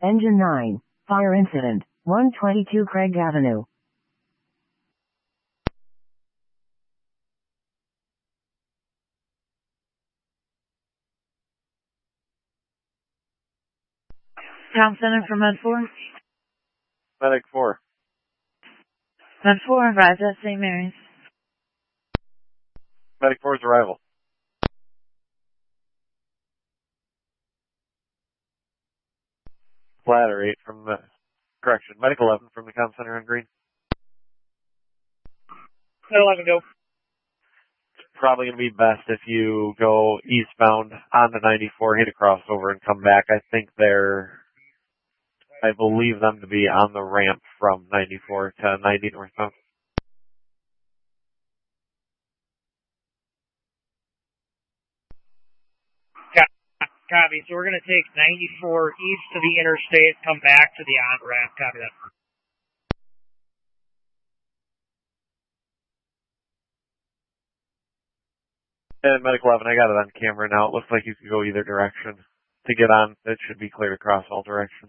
Engine 9. Fire incident. 122 Craig Avenue. Town Center for Med 4. Medic 4. Med 4, arrived at St. Mary's. Medic 4's arrival. Ladder 8 from the, correction, Medic 11 from the Town Center on Green. Med 11, go. It's probably going to be best if you go eastbound on the 94, hit a crossover, and come back. I believe them to be on the ramp from 94 to 90 northbound. Copy. So we're going to take 94 east to the interstate, come back to the on-ramp. Copy that. And Medic 11, I got it on camera now. It looks like you can go either direction. To get on, it should be clear across all directions.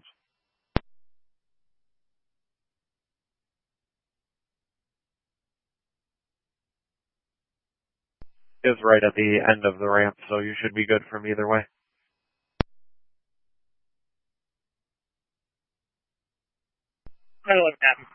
It's right at the end of the ramp, so you should be good from either way. Med 11, copy.